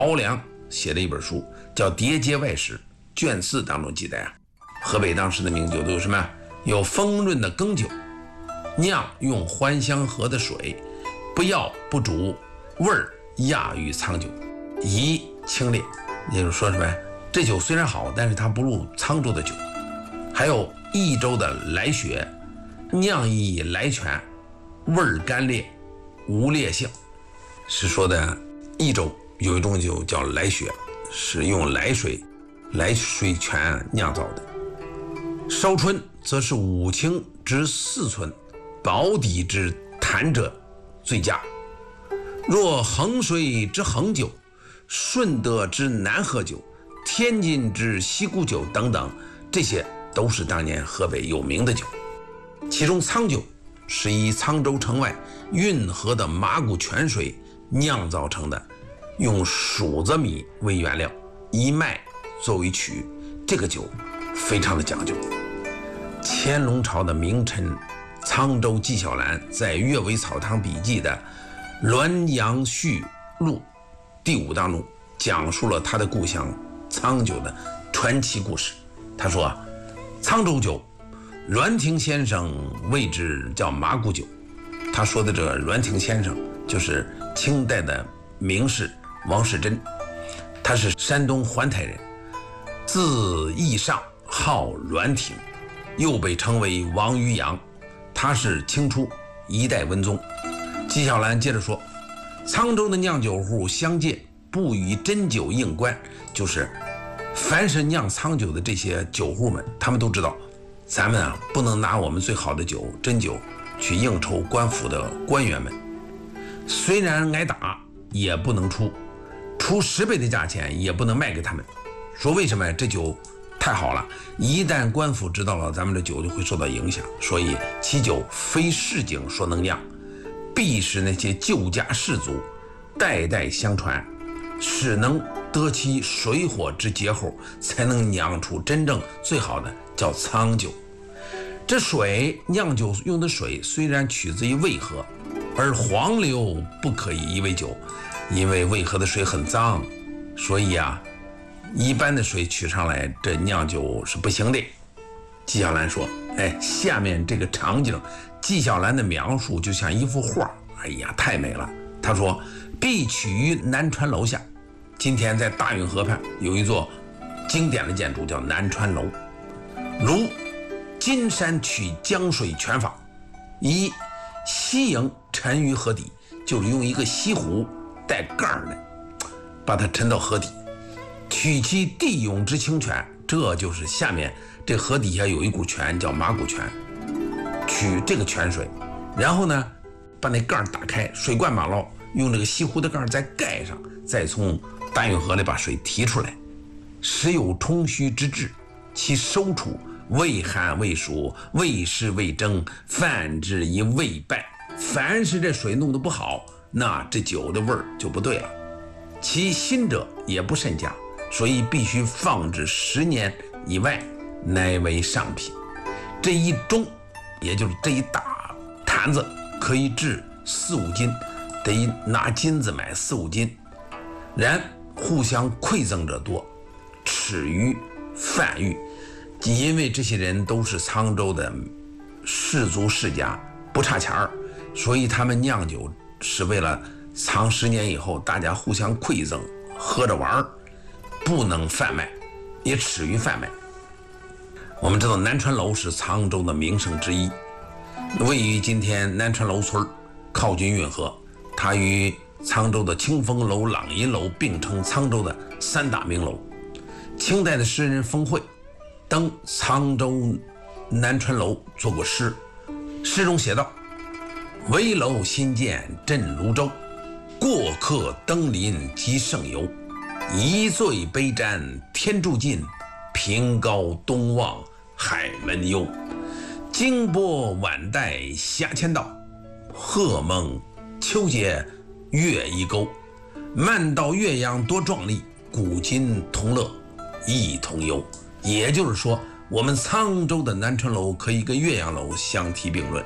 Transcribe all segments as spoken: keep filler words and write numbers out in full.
敖良写的一本书，叫《叠街外史》，卷四当中记载啊，河北当时的名酒都有什么？有丰润的羹酒，酿用还乡河的水，不药不煮，味儿亚于仓酒，宜清冽。也就是说什么呀？这酒虽然好，但是它不如沧州的酒。还有益州的来雪，酿以来泉，味儿干裂，无烈性。是说的益州有一种酒叫来雪，是用来水、来水泉酿造的。烧春则是五清之四寸，保底之坛者最佳。若衡水之衡酒，顺德之南河酒，天津之西沽酒等等，这些都是当年河北有名的酒。其中沧酒是以沧州城外运河的麻古泉水酿造成的，用黍子米为原料，以麦作为曲，这个酒非常的讲究。乾隆朝的名臣沧州纪晓岚在《阅微草堂笔记》的《滦阳序录》第五当中讲述了他的故乡沧酒的传奇故事。他说啊，沧州酒栾亭先生谓之叫麻古酒。他说的这个栾亭先生就是清代的名士王士祯，他是山东环台人，字义上，号栾亭，又被称为王渔阳。他是清初一代文宗。纪晓岚接着说，沧州的酿酒户相见，不与真酒应官，就是凡是酿沧酒的这些酒户们，他们都知道咱们啊不能拿我们最好的酒真酒去应酬官府的官员们，虽然挨打也不能出出十倍的价钱，也不能卖给他们。说为什么？这酒太好了，一旦官府知道了，咱们的酒就会受到影响，所以其酒非市井所能酿，必是那些旧家士族代代相传，使能得其水火之节后，才能酿出真正最好的叫沧酒。这水酿酒用的水虽然取自于渭河，而黄流不可以译为酒，因为渭河的水很脏，所以啊一般的水取上来，这酿酒是不行的。纪晓岚说，哎，下面这个场景，纪晓岚的描述就像一幅画，哎呀，太美了。他说，必取于南川楼下。今天在大运河畔有一座经典的建筑叫南川楼，如金山取江水泉法，以西营沉于河底，就是用一个西湖带盖的把它沉到河底，取其地涌之清泉，这就是下面这河底下有一股泉叫麻古泉，取这个泉水，然后呢把那盖打开，水灌满了，用这个西湖的盖再盖上，再从大运河里把水提出来，时有冲虚之志，其收处未寒未熟，未湿未蒸，泛之以未败。凡是这水弄得不好，那这酒的味儿就不对了。其新者也不甚佳，所以必须放置十年以外，乃为上品。这一盅，也就是这一大坛子，可以制四五斤，得拿金子买四五斤。然互相馈赠者多，耻于贩誉。因为这些人都是沧州的士族世家，不差钱儿，所以他们酿酒是为了藏十年以后大家互相馈赠，喝着玩儿，不能贩卖，也耻于贩卖。我们知道南川楼是沧州的名胜之一，位于今天南川楼村，靠近运河，它与沧州的清风楼、朗银楼并称沧州的三大名楼。清代的诗人封慧登沧州南川楼做过诗，诗中写道，危楼新建镇泸州，过客登临即盛游，一醉杯沾天柱尽，平高东望海门幽。惊波晚带虾千道，鹤梦秋节月一钩。漫道岳阳多壮丽，古今同乐一同游。也就是说，我们沧州的南川楼可以跟岳阳楼相提并论，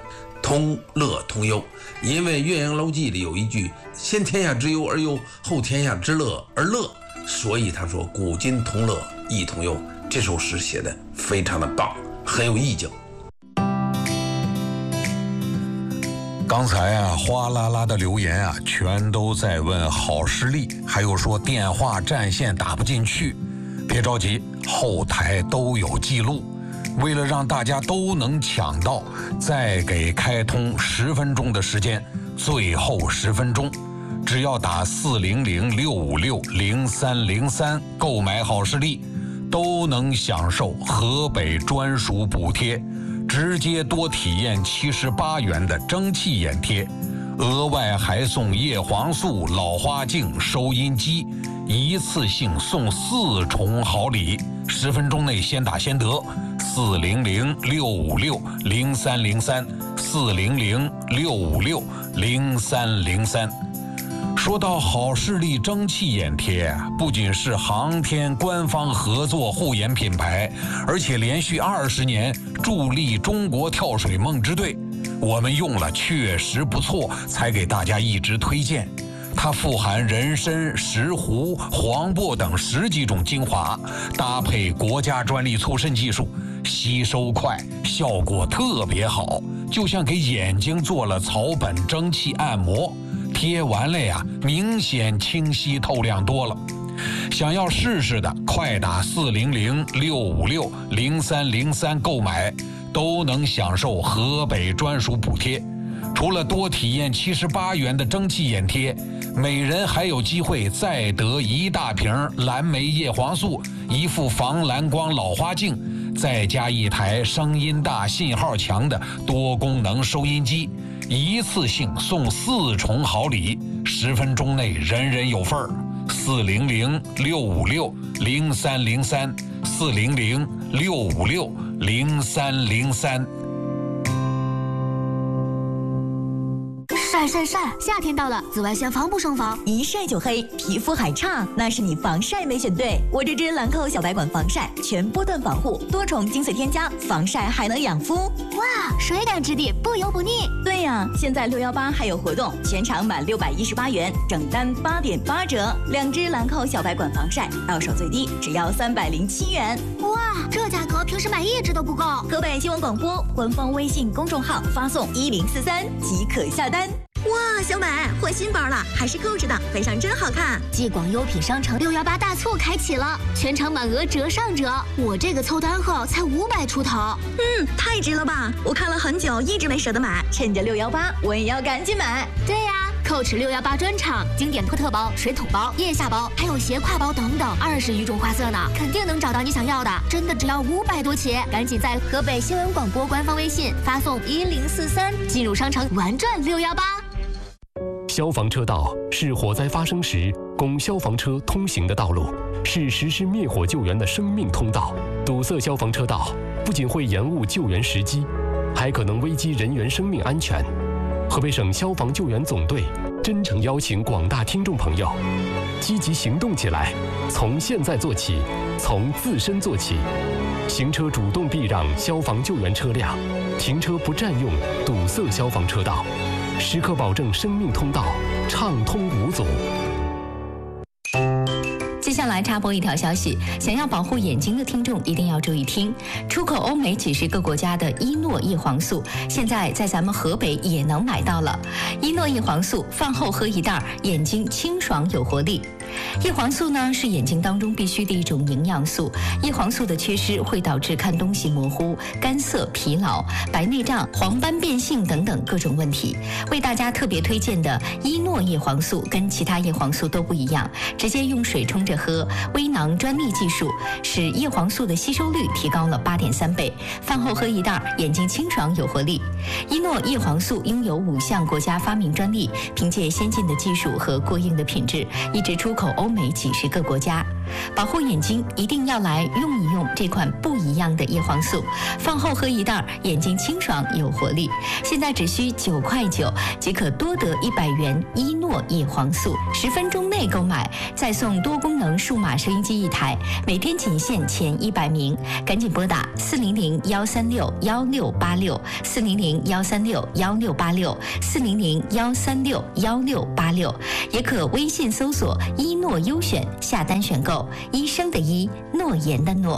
通乐通忧。因为《岳阳楼记》里有一句“先天下之忧而忧，后天下之乐而乐”，所以他说古今同乐，亦同忧。这首诗写的非常的棒，很有意境。 刚才啊，哗啦啦的留言啊，全都在问好视力，还有说电话占线打不进去。别着急，后台都有记录。为了让大家都能抢到，再给开通十分钟的时间，最后十分钟，只要打四零零六五六零三零三购买好视力，都能享受河北专属补贴，直接多体验七十八元的蒸汽眼贴，额外还送叶黄素、老花镜、收音机，一次性送四重好礼。十分钟内先打先得，四零零六五六零三零三，四零零六五六零三零三。说到好视力蒸汽眼贴，不仅是航天官方合作护眼品牌，而且连续二十年助力中国跳水梦之队。我们用了确实不错，才给大家一直推荐。它富含人参、石斛、黄柏等十几种精华，搭配国家专利促渗技术，吸收快，效果特别好，就像给眼睛做了草本蒸汽按摩。贴完了呀，明显清晰透亮多了。想要试试的，快打四零零六五六零三零三购买，都能享受河北专属补贴。除了多体验七十八元的蒸汽眼贴，每人还有机会再得一大瓶蓝莓叶黄素，一副防蓝光老花镜，再加一台声音大、信号强的多功能收音机，一次性送四重好礼，十分钟内人人有份儿。四零零六五六零三零三，四零零六五六零三零三。 晒晒晒！夏天到了，紫外线防不胜防， 一晒就黑，皮肤还差，那是你防晒没选对。我这支兰蔻小白管防晒，全波段防护，多重精粹添加，防晒还能养肤。 哇，水感质地，不油不腻。 对呀，现在六一八还有活动，全场满六百一十八元，整单八点八折。两支兰蔻小白管防晒，到手最低只要三百零七元。 哇，这价格平时买一支都不够。 河北新闻广播官方微信公众号发送一零四三即可下单。哇，小美换新包了，还是扣着的，配上真好看。 继广优品商城六幺八大促开启了，全场满额折上折，我这个凑单后才五百出头。 嗯，太值了吧！我看了很久，一直没舍得买，趁着六幺八，我也要赶紧买。 对呀、啊。Coach 六幺八专场，经典托特包、水桶包、腋下包，还有斜挎包等等，二十余种花色呢，肯定能找到你想要的。真的只要五百多起，赶紧在河北新闻广播官方微信发送一零四三，进入商城玩转六幺八。 消防车道是火灾发生时供消防车通行的道路，是实施灭火救援的生命通道。堵塞消防车道不仅会延误救援时机，还可能危及人员生命安全。河北省消防救援总队真诚邀请广大听众朋友积极行动起来，从现在做起，从自身做起。行车主动避让消防救援车辆，停车不占用堵塞消防车道，时刻保证生命通道畅通无阻。 接下来插播一条消息，想要保护眼睛的听众一定要注意听。出口欧美几十个国家的伊诺叶黄素，现在在咱们河北也能买到了。伊诺叶黄素饭后喝一袋，眼睛清爽有活力。叶黄素呢是眼睛当中必须的一种营养素，叶黄素的缺失会导致看东西模糊、干涩、疲劳、白内障、黄斑变性等等各种问题。为大家特别推荐的伊诺叶黄素跟其他叶黄素都不一样，直接用水冲着喝，微囊专利技术使叶黄素的吸收率提高了八点三倍，饭后喝一袋，眼睛清爽有活力。伊诺叶黄素拥有五项国家发明专利，凭借先进的技术和过硬的品质，一直出口欧美几十个国家。 保护眼睛一定要来用一用这款不一样的叶黄素，饭后喝一袋，眼睛清爽有活力。现在只需九块九即可多得一百元伊诺叶黄素，十分钟内购买再送多功能数码收音机一台，每天仅限前一百名，赶紧拨打四零零幺三六幺六八六四零零幺三六幺六八六四零零幺三六幺六八六，也可微信搜索伊诺优选下单选购，医生的医，诺言的诺。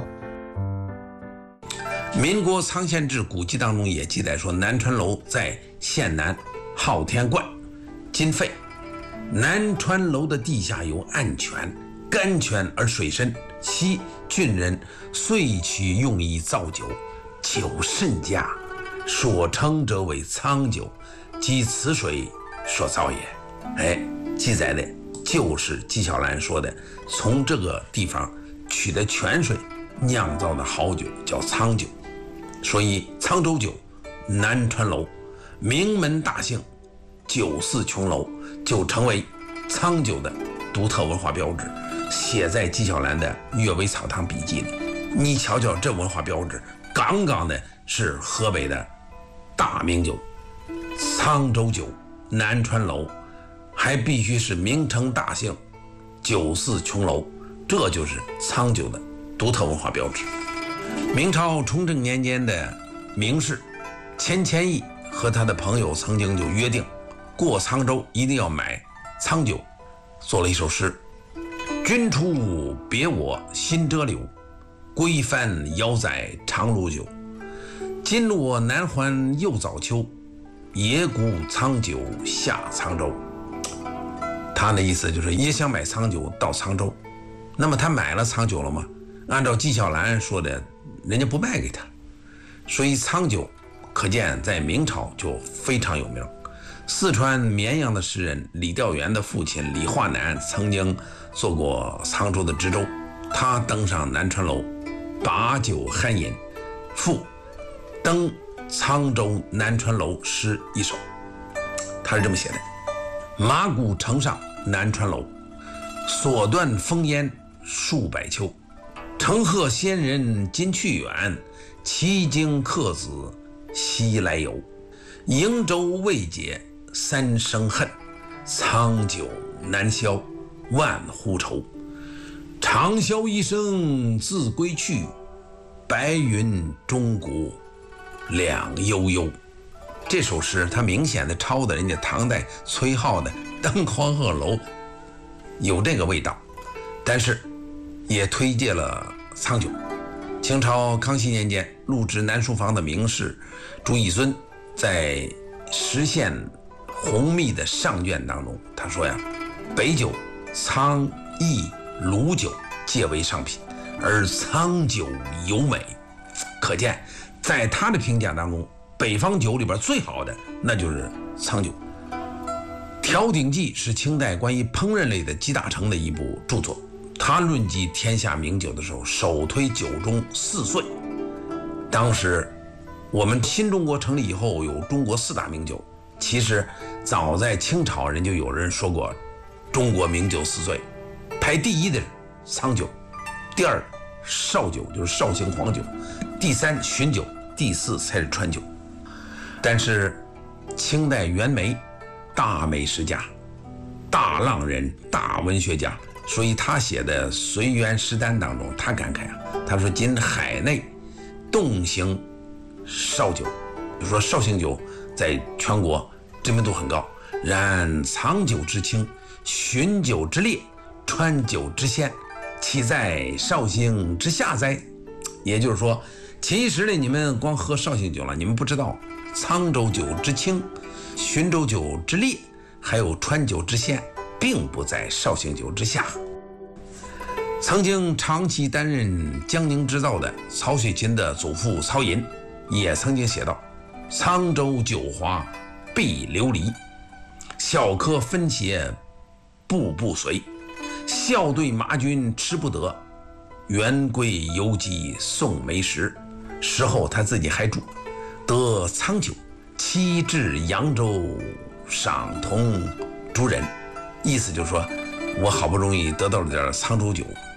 民国苍县志古籍当中也记载说，南川楼在县南昊天观，今废。南川楼的地下有暗泉，甘泉而水深，昔郡人遂取用以造酒，酒甚佳，所称者为苍酒，即此水所造也。哎，记载的就是纪晓岚说的，从这个地方取的泉水酿造的好酒叫苍酒。所以沧州酒、南川楼名门大姓九四琼楼就成为沧酒的独特文化标志，写在纪晓岚的《阅微草堂笔记》里。你瞧瞧这文化标志，杠杠的是河北的大名酒沧州酒、南川楼，还必须是名称大姓九四琼楼，这就是沧酒的独特文化标志。明朝崇祯年间的名士钱谦益和他的朋友曾经就约定，过沧州一定要买沧酒，做了一首诗：君出别我心折柳，归帆遥载长芦酒。今我南还又早秋，野谷沧酒下沧州。他的意思就是也想买沧酒到沧州。那么他买了沧酒了吗？按照纪晓岚说的，人家不卖给他。所以沧酒可见在明朝就非常有名。四川绵阳的诗人李调元的父亲李化南曾经做过沧州的知州，他登上南川楼把酒酣饮，赋登沧州南川楼诗一首。他是这么写的：马鼓城上南川楼，所断烽烟数百秋。乘鹤仙人今去远，骑经客子西来游。瀛洲未解三生恨，沧酒难消万户愁。长啸一声自归去，白云中国两悠悠。这首诗它明显的抄的人家唐代崔颢的《登黄鹤楼》，有这个味道，但是也推介了沧酒。清朝康熙年间，入职南书房的名士朱乙孙在实现红密的上卷当中，他说呀，北酒、沧、益、鲁酒皆为上品，而沧酒尤美。可见在他的评价当中，北方酒里边最好的那就是沧酒。《调鼎记》是清代关于烹饪类的集大成的一部著作，他论及天下名酒的时候，首推酒中四岁。当时我们新中国成立以后有中国四大名酒，其实早在清朝人就有人说过中国名酒四岁，排第一的是沧酒，第二绍酒，就是绍兴黄酒，第三浔酒，第四才是川酒。但是清代袁枚，大美食家、大浪人、大文学家，所以他写的《随园诗单》当中，他感慨啊，他说今海内动行绍酒，比如说绍兴酒在全国知名度很高，然沧酒之清，浔酒之烈，川酒之鲜，岂在绍兴之下哉？也就是说，其实呢，你们光喝绍兴酒了，你们不知道沧州酒之清，浔州酒之烈，还有川酒之鲜，并不在绍兴酒之下。曾经长期担任江宁织造的曹雪芹的祖父曹寅也曾经写道：沧州酒华必流离，小客分鞋步步随，笑对马军吃不得，元贵游击送梅时。事后他自己还注：得沧酒，期至扬州赏同诸人。意思就是说，我好不容易得到了点沧州酒，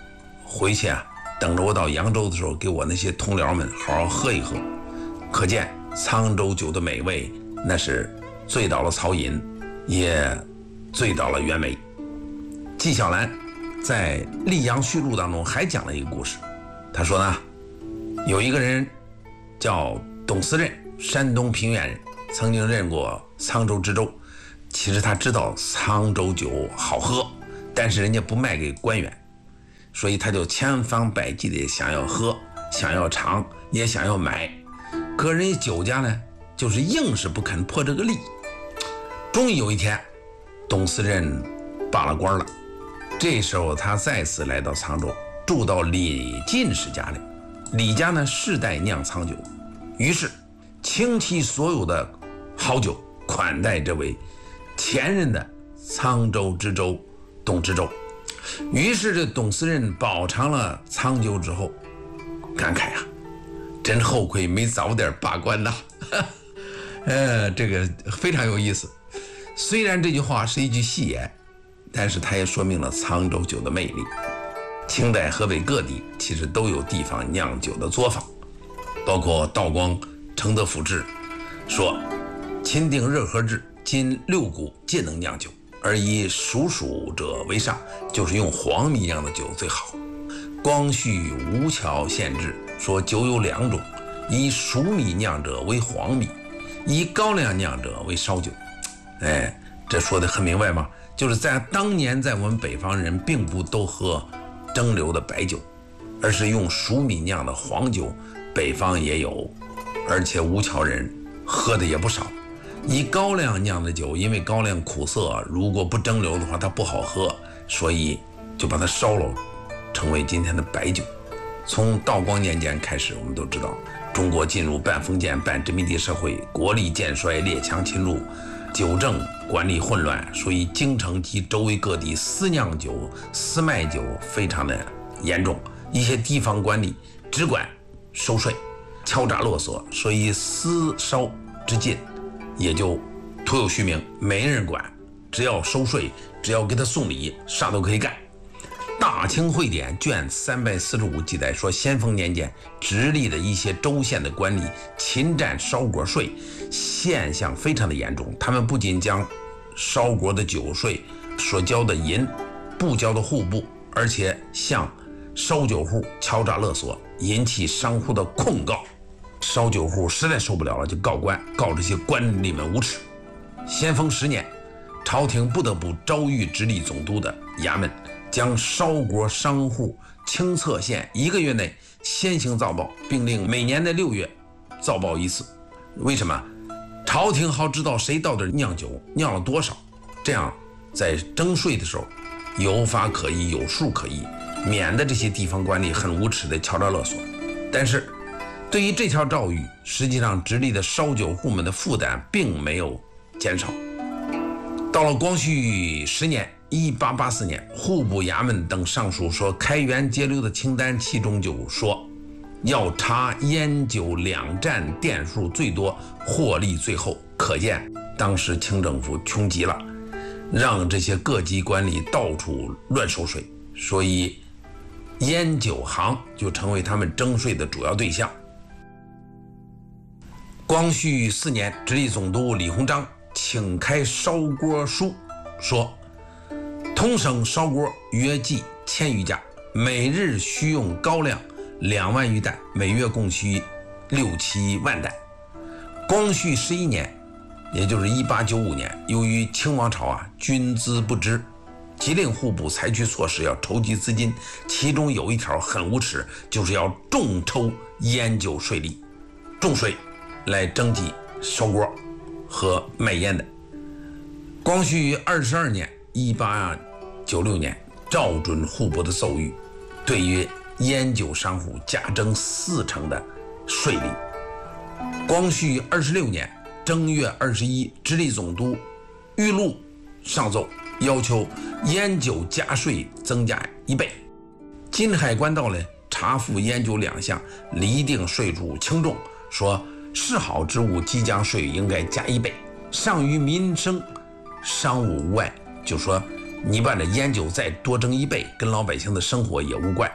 回去啊，等着我到扬州的时候，给我那些同僚们好好喝一喝。可见沧州酒的美味，那是醉倒了曹寅，也醉倒了袁枚。纪晓岚在《溧阳序录》当中还讲了一个故事，他说呢，有一个人叫董思任，山东平原人，曾经任过沧州知州。其实他知道沧州酒好喝，但是人家不卖给官员，所以他就千方百计的想要喝，想要尝，也想要买。可人家酒家呢，就是硬是不肯破这个例。终于有一天，董思任罢了官了。这时候他再次来到沧州，住到李进士家里。李家呢世代酿沧酒，于是倾其所有的好酒款待这位前任的沧州知州董知州。于是这董思任饱尝了沧酒之后，感慨啊，真后悔没早点罢官呐。呃，这个非常有意思。虽然这句话是一句戏言，但是它也说明了沧州酒的魅力。清代河北各地其实都有地方酿酒的作坊，包括道光《承德府志》说，钦定热河制，今六谷皆能酿酒，而以蜀黍者为上，就是用黄米酿的酒最好。光绪吴桥县志说，酒有两种，以蜀米酿者为黄米，以高粱酿者为烧酒。哎，这说的很明白吗？就是在当年，在我们北方人并不都喝蒸馏的白酒，而是用蜀米酿的黄酒，北方也有，而且吴桥人喝的也不少。以高粱酿的酒，因为高粱苦涩，如果不蒸馏的话它不好喝，所以就把它烧了，成为今天的白酒。从道光年间开始，我们都知道中国进入半封建半殖民地社会，国力渐衰，列强侵入，酒政管理混乱，所以京城及周围各地私酿酒、私卖酒非常的严重。一些地方官吏只管收税，敲诈勒索，所以私烧之禁也就徒有虚名，没人管，只要收税，只要给他送礼，啥都可以干。大清会典卷三百四十五记载说，咸丰年间直隶的一些州县的官吏侵占烧国税，现象非常的严重。他们不仅将烧国的酒税所交的银不交的户部，而且向烧酒户敲诈勒索，引起商户的控告。烧酒户实在受不了了，就告官，告这些官吏们无耻。咸丰十年，朝廷不得不招谕直隶总督的衙门，将烧国商户清测县一个月内先行造报，并令每年的六月造报一次。为什么？朝廷好知道谁到底酿酒酿了多少，这样在征税的时候有法可依，有数可依，免得这些地方官吏很无耻的敲诈勒索。但是对于这条诏谕，实际上直隶的烧酒户们的负担并没有减少。到了光绪十年一八八四年，户部衙门等上书说，开源节流的清单，其中就说要查烟酒两占店数最多，获利最厚。可见当时清政府穷极了，让这些各级官吏到处乱收税，所以烟酒行就成为他们征税的主要对象。光绪四年，直隶总督李鸿章请开烧锅书，说通省烧锅约计千余家，每日需用高粱两万余担，每月共需六七万担。光绪十一年，也就是一八九五年，由于清王朝啊军资不支，即令户部采取措施要筹集资金，其中有一条很无耻，就是要重抽烟酒税利，重税来征集烧锅和卖烟的。光绪二十二年一八九六年，照准户部的奏谕，对于烟酒商户加征四成的税利。光绪二十六年正月二十一，直隶总督玉禄上奏，要求烟酒加税增加一倍。金海关道呢，查复烟酒两项，厘定税数轻重，说是好之物即将税应该加一倍，上于民生商务无碍，就说你把这烟酒再多征一倍，跟老百姓的生活也无关。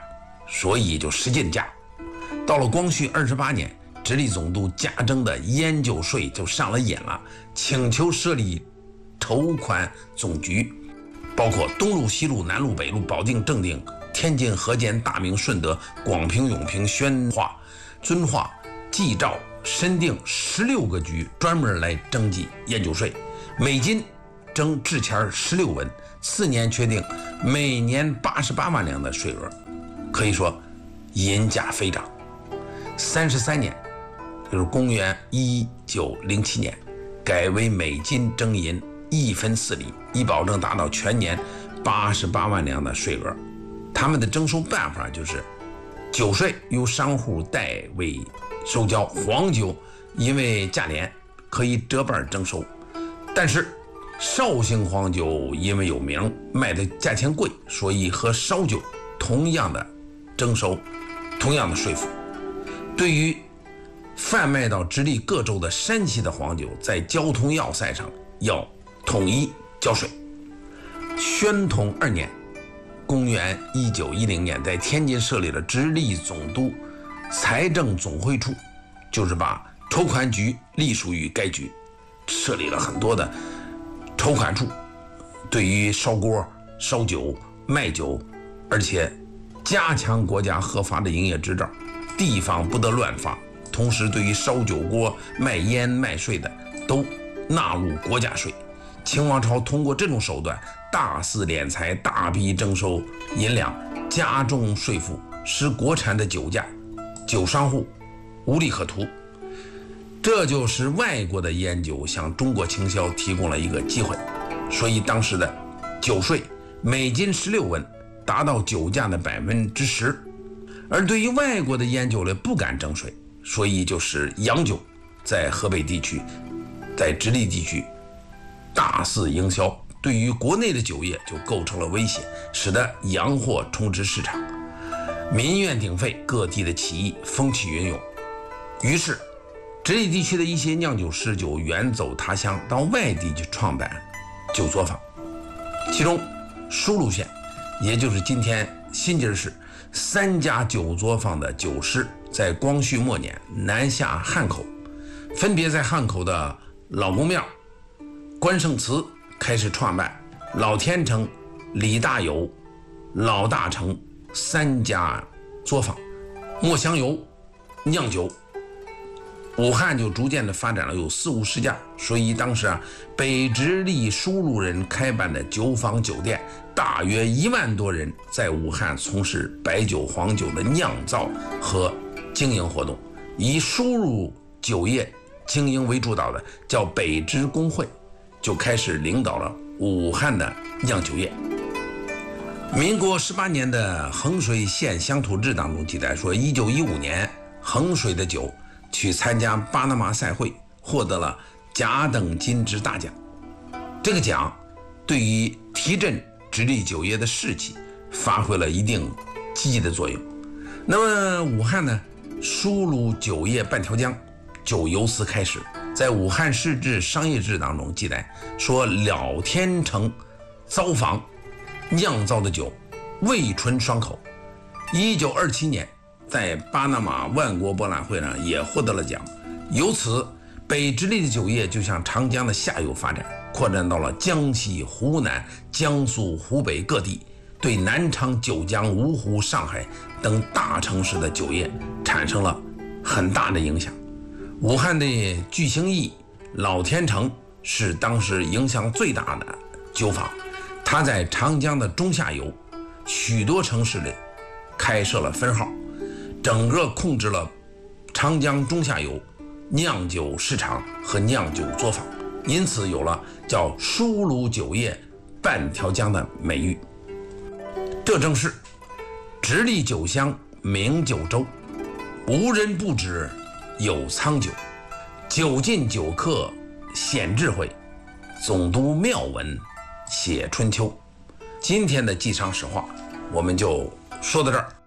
所以就使劲加。到了光绪二十八年，直隶总督加征的烟酒税就上了瘾了，请求设立筹款总局，包括东路、西路、南路、北路、保定、正定、天津、河间、大名、顺德、广平、永平、宣化、遵化、济兆、深定十六个局专门来征集烟酒税，每斤征制钱十六文，次年确定每年八十八万两的税额，可以说银价飞涨。三十三年，就是公元一九零七年，改为每斤征银一分四厘，以保证达到全年八十八万两的税额。他们的征收办法就是，酒税由商户代为收交，黄酒因为价廉可以折半征收，但是绍兴黄酒因为有名，卖的价钱贵，所以和烧酒同样的征收同样的税负。对于贩卖到直隶各州的山西的黄酒，在交通要塞上要统一交税。宣统二年，公元一九一零年，在天津设立了直隶总督财政总会处，就是把筹款局隶属于该局，设立了很多的筹款处，对于烧锅、烧酒、卖酒，而且加强国家核发的营业执照，地方不得乱发。同时，对于烧酒锅、卖烟、卖税的，都纳入国家税。清王朝通过这种手段，大肆敛财，大批征收银两，加重税负，使国产的酒价、酒商户无利可图。这就使外国的烟酒向中国倾销提供了一个机会。所以当时的酒税每斤十六文，达到酒价的百分之十。而对于外国的烟酒类不敢征税，所以就使洋酒在河北地区、在直隶地区大肆营销，对于国内的酒业就构成了威胁，使得洋货充斥市场，民怨鼎沸，各地的起义风起云涌。于是直隶地区的一些酿酒师就远走他乡，到外地去创办酒作坊。其中舒鹿县，也就是今天新津市，三家酒作坊的酒师在光绪末年南下汉口，分别在汉口的老公庙、关圣祠开始创办老天成、李大有、老大成三家作坊，磨香油、酿酒。武汉就逐渐的发展了有四五十家，所以当时啊，北直隶输入人开办的酒坊酒店大约一万多人在武汉从事白酒、黄酒的酿造和经营活动。以输入酒业经营为主导的叫北直工会，就开始领导了武汉的酿酒业。民国十八年的衡水县乡土志当中记载说，一九一五年衡水的酒去参加巴拿马赛会，获得了甲等金质大奖。这个奖对于提振直隶酒业的士气发挥了一定积极的作用。那么武汉呢，输入酒业半条江就由此开始。在武汉市志商业志当中记载说，老天成糟坊酿造的酒味醇爽口。一九二七年在巴拿马万国博览会上也获得了奖。由此北直隶的酒业就向长江的下游发展，扩展到了江西、湖南、江苏、湖北各地，对南昌、九江、芜湖、上海等大城市的酒业产生了很大的影响。武汉的聚兴驿、老天成是当时影响最大的酒坊，它在长江的中下游许多城市里开设了分号，整个控制了长江中下游酿酒市场和酿酒作坊，因此有了叫输入酒业半条江的美誉。这正是直隶酒乡名九州，无人不知有苍酒，酒尽酒客显智慧，总督妙文写春秋。今天的记商史话我们就说到这儿。